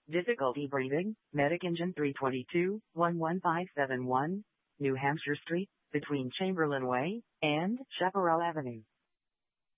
Difficulty breathing, Medic Engine 322, 11571, New Hampshire Street, between Chamberlain Way and Chaparral Avenue.